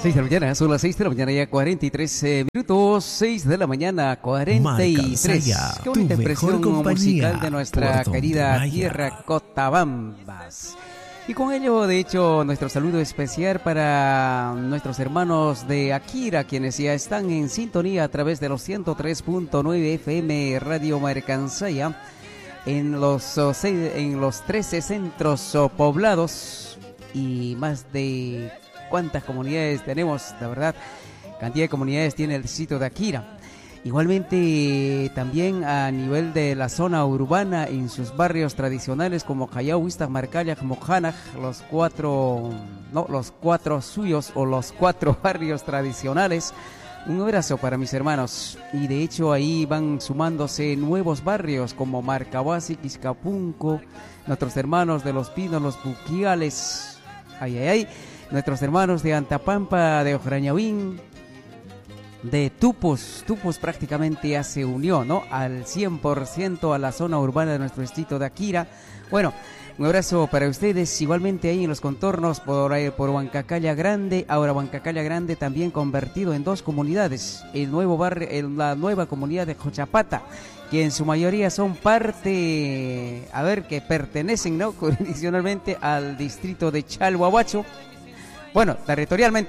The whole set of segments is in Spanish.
6 de la mañana, son las 6 de la mañana ya 43 minutos, 6 de la mañana 43. Qué bonita impresión musical de nuestra querida tierra Cotabambas. Y con ello, de hecho, nuestro saludo especial para nuestros hermanos de Akira, quienes ya están en sintonía a través de los 103.9 FM Radio Marcansaya, en los 13 centros poblados y más de cuántas comunidades tenemos, la verdad, cantidad de comunidades tiene el distrito de Akira. Igualmente también a nivel de la zona urbana en sus barrios tradicionales como Callao, Huistach, Marcallaj, Mojanaj, los cuatro suyos o los 4 barrios tradicionales. Un abrazo para mis hermanos. Y de hecho ahí van sumándose nuevos barrios como Marcahuasi, Quiscapunco, nuestros hermanos de Los Pinos, Los Buquiales, nuestros hermanos de Antapampa, de Ojrañahuín, de Tupus prácticamente ya se unió, ¿no? Al 100% a la zona urbana de nuestro distrito de Akira. Bueno, un abrazo para ustedes, igualmente ahí en los contornos por Huancacalla Grande. Ahora Huancacalla Grande también convertido en 2 comunidades. El nuevo barrio, la nueva comunidad de Xochapata, que en su mayoría son parte, que pertenecen, ¿no? Jurisdiccionalmente al distrito de Chalhuahuacho. Bueno, territorialmente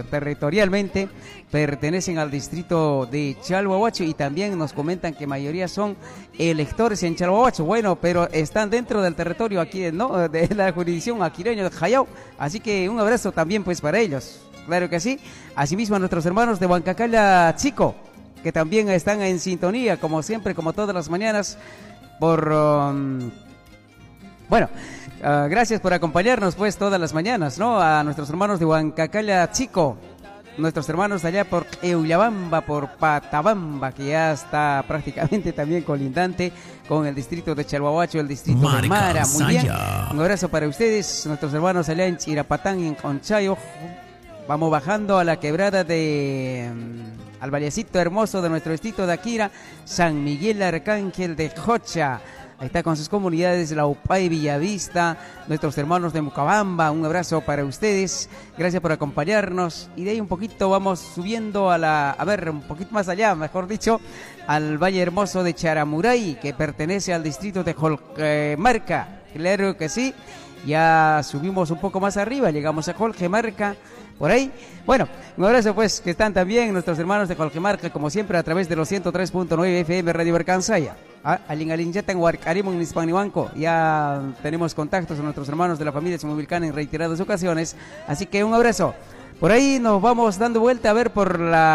pertenecen al distrito de Chalhuahuacho y también nos comentan que mayoría son electores en Chalhuahuacho. Bueno, pero están dentro del territorio aquí, ¿no? De la jurisdicción aquireño de Callao. Así que un abrazo también pues para ellos. Claro que sí. Asimismo a nuestros hermanos de Huancacalla Chico, que también están en sintonía, como siempre, como todas las mañanas, gracias por acompañarnos pues todas las mañanas, ¿no? A nuestros hermanos de Huancacalla Chico, nuestros hermanos allá por Euyabamba, por Patabamba, que ya está prácticamente también colindante con el distrito de Chalhuahuacho, el distrito de Mara. Muy bien, un abrazo para ustedes, nuestros hermanos allá en Chirapatán y en Conchayo. Vamos bajando a la quebrada al vallecito hermoso de nuestro distrito de Akira, San Miguel Arcángel de Jocha. Ahí está con sus comunidades, La Upay, Villavista, nuestros hermanos de Mucabamba. Un abrazo para ustedes. Gracias por acompañarnos. Y de ahí un poquito vamos subiendo un poquito más allá, mejor dicho, al Valle Hermoso de Charamuray, que pertenece al distrito de Jolquemarca. Claro que sí. Ya subimos un poco más arriba, llegamos a Jolquemarca. Por ahí, bueno, un abrazo pues que están también nuestros hermanos de Jolquemarca, como siempre a través de los 103.9 FM Radio Marcansaya. Alingalincheta en Huarcarimo, en Hispanihuanco. Ya tenemos contactos con nuestros hermanos de la familia Simovilcana en reiteradas ocasiones. Así que un abrazo. Por ahí nos vamos dando vuelta a ver por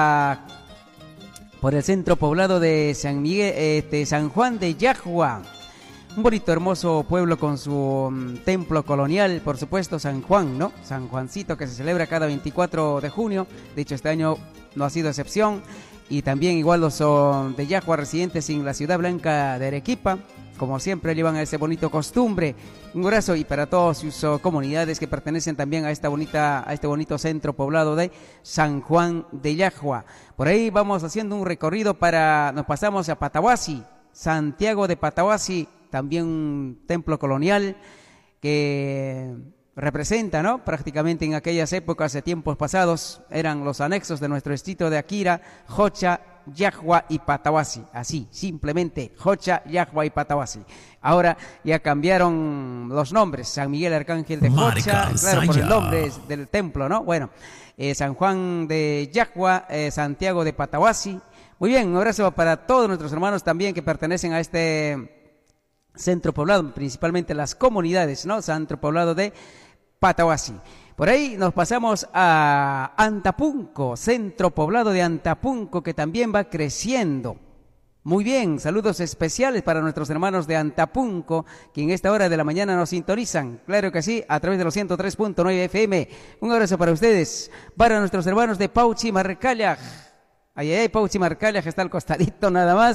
el centro poblado de San Miguel, San Juan de Yajua. Un bonito, hermoso pueblo con su templo colonial, por supuesto, San Juan, ¿no? San Juancito, que se celebra cada 24 de junio. De hecho, este año no ha sido excepción. Y también igual los de Yajua residentes en la ciudad blanca de Arequipa, como siempre llevan a ese bonito costumbre. Un abrazo y para todas sus comunidades que pertenecen también a este bonito centro poblado de San Juan de Yajua. Por ahí vamos haciendo un recorrido nos pasamos a Patahuasi, Santiago de Patahuasi, también un templo colonial que representa, ¿no? Prácticamente en aquellas épocas de tiempos pasados eran los anexos de nuestro distrito de Akira, Jocha, Yajua y Patahuasi. Así, simplemente, Jocha, Yajua y Patahuasi. Ahora ya cambiaron los nombres. San Miguel Arcángel de Jocha, claro, por el nombre del templo, ¿no? Bueno, San Juan de Yajua, Santiago de Patahuasi. Muy bien, un abrazo para todos nuestros hermanos también que pertenecen a este centro poblado, principalmente las comunidades, ¿no? Centro poblado de Patahuasi. Por ahí nos pasamos a Antapunco, centro poblado de Antapunco, que también va creciendo. Muy bien, saludos especiales para nuestros hermanos de Antapunco, que en esta hora de la mañana nos sintonizan, claro que sí, a través de los 103.9 FM. Un abrazo para ustedes, para nuestros hermanos de Pauchi Marcallaj. Pauchi Marcallaj está al costadito nada más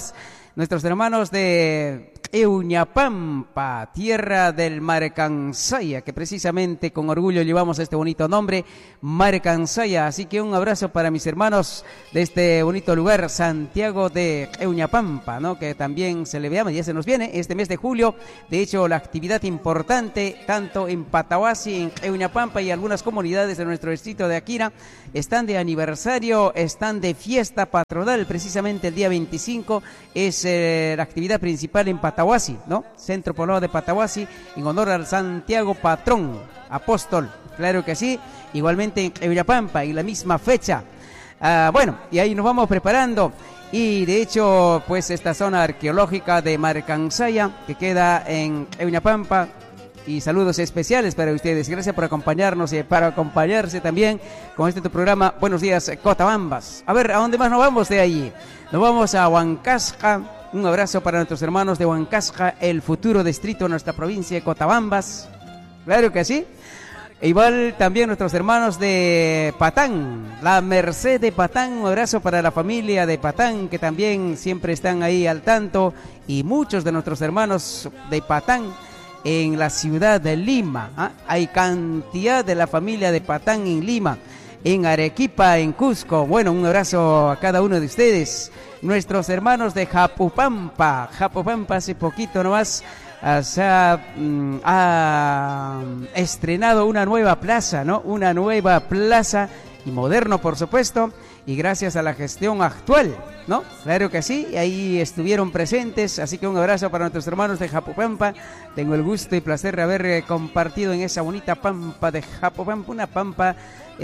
nuestros hermanos de Euñapampa, tierra del Marcansaya, que precisamente con orgullo llevamos este bonito nombre, Marcansaya. Así que un abrazo para mis hermanos de este bonito lugar, Santiago de Euñapampa, ¿no? Que también se le veamos, ya se nos viene este mes de julio. De hecho, la actividad importante, tanto en Patahuasi, en Euñapampa y algunas comunidades de nuestro distrito de Akira, están de aniversario, están de fiesta patronal. Precisamente el día 25 es la actividad principal en Patahuasi, ¿no? Centro Poblado de Patahuasi, en honor al Santiago Patrón, apóstol, claro que sí. Igualmente en Euñapampa, y la misma fecha. Bueno, y ahí nos vamos preparando. Y de hecho, pues esta zona arqueológica de Marcansaya, que queda en Euñapampa, y saludos especiales para ustedes. Gracias por acompañarnos y para acompañarse también con este tu programa Buenos Días Cotabambas. A ver, ¿a dónde más nos vamos de allí? Nos vamos a Huancasca. Un abrazo para nuestros hermanos de Huancasca, el futuro distrito de nuestra provincia de Cotabambas. Claro que sí. E igual también nuestros hermanos de Patán, la Merced de Patán. Un abrazo para la familia de Patán, que también siempre están ahí al tanto. Y muchos de nuestros hermanos de Patán en la ciudad de Lima. Hay cantidad de la familia de Patán en Lima, en Arequipa, en Cusco. Bueno, un abrazo a cada uno de ustedes. Nuestros hermanos de Japupampa. Japupampa hace poquito nomás se ha estrenado una nueva plaza, ¿no? Una nueva plaza, y moderno, por supuesto, y gracias a la gestión actual, ¿no? Claro que sí, ahí estuvieron presentes, así que un abrazo para nuestros hermanos de Japupampa. Tengo el gusto y placer de haber compartido en esa bonita pampa de Japupampa, una pampa,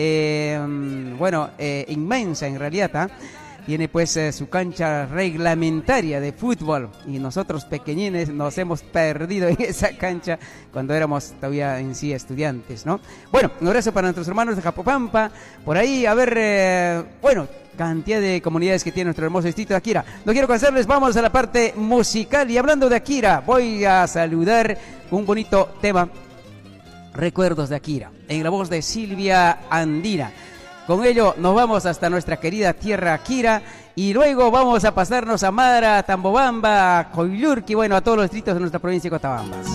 inmensa en realidad, Tiene pues su cancha reglamentaria de fútbol, y nosotros pequeñines nos hemos perdido en esa cancha cuando éramos todavía en sí estudiantes, ¿no? Bueno, un abrazo para nuestros hermanos de Japupampa. Por ahí, a ver, cantidad de comunidades que tiene nuestro hermoso distrito de Akira. No quiero cansarles, vamos a la parte musical. Y hablando de Akira, voy a saludar un bonito tema, Recuerdos de Akira, en la voz de Silvia Andina. Con ello nos vamos hasta nuestra querida tierra Akira, y luego vamos a pasarnos a Mara, Tambobamba, Coyurqui, a todos los distritos de nuestra provincia de Cotabambas.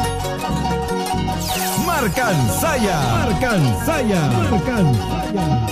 Marcansaya.